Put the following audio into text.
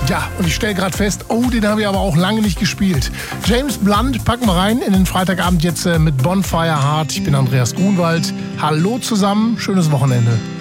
Ja, und ich stelle gerade fest, den habe ich aber auch lange nicht gespielt. James Blunt packen wir rein in den Freitagabend jetzt mit Bonfire Heart. Ich bin Andreas Grunwald. Hallo zusammen, schönes Wochenende.